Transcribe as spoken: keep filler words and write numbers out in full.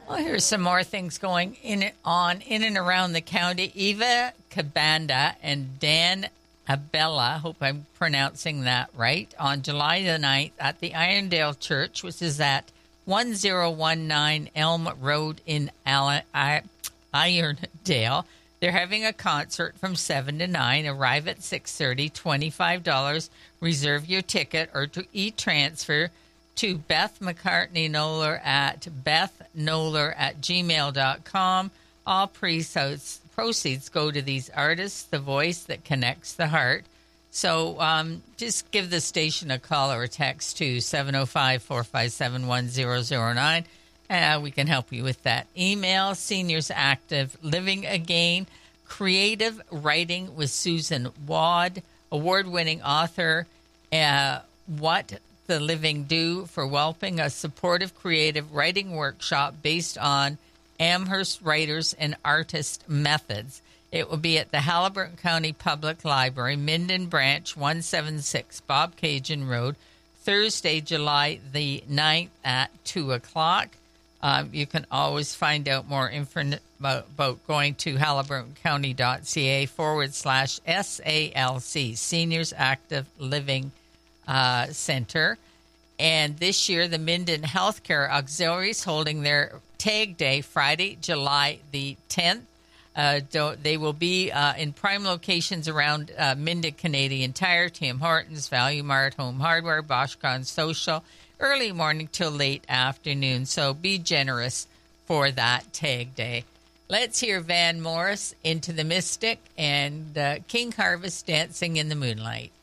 Well, here's some more things going in on in and around the county. Eva Cabanda and Dan Abella, hope I'm pronouncing that right, on July the ninth at the Irondale Church, which is at one oh one nine Elm Road in Allen, I, Irondale. They're having a concert from seven to nine. Arrive at six thirty, twenty-five dollars. Reserve your ticket or to e-transfer to Beth McCartney Noller at bethnoller at gmail dot com. All proceeds, proceeds go to these artists, the voice that connects the heart. So um, just give the station a call or a text to seven oh five, four five seven, one oh oh nine. Uh, we can help you with that. Email Seniors Active Living Again. Creative Writing with Susan Wad, award-winning author. Uh, what the Living Do for Whelping, a supportive creative writing workshop based on Amherst writers and artist methods. It will be at the Haliburton County Public Library, Minden Branch, one seventy-six Bobcaygeon Road, Thursday, July the ninth at two o'clock. Um, you can always find out more info about, about going to haliburtoncounty.ca forward slash SALC, Seniors Active Living uh, Center. And this year, the Minden Healthcare Auxiliary is holding their Tag Day Friday, July the tenth. Uh, they will be uh, in prime locations around uh, Minden Canadian Tire, Tim Hortons, Value Mart, Home Hardware, Boschcon Social, early morning till late afternoon. So be generous for that Tag Day. Let's hear Van Morris, Into the Mystic, and uh, King Harvest, Dancing in the Moonlight.